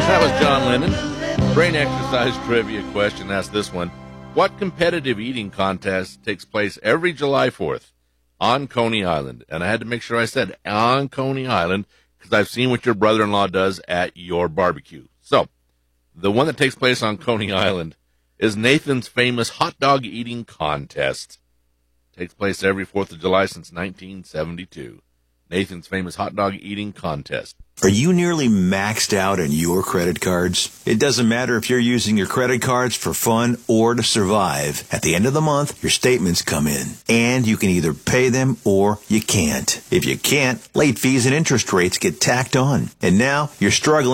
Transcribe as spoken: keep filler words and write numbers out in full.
That was John Lennon. Brain exercise trivia question. Ask this one. What competitive eating contest takes place every July fourth on Coney Island? And I had to make sure I said on Coney Island because I've seen what your brother-in-law does at your barbecue. So, the one that takes place on Coney Island is Nathan's famous hot dog eating contest. Takes place every fourth of July since nineteen seventy-two. Nathan's famous hot dog eating contest. Are you nearly maxed out on your credit cards? It doesn't matter if you're using your credit cards for fun or to survive. At the end of the month, your statements come in, and you can either pay them or you can't. If you can't, late fees and interest rates get tacked on. And now you're struggling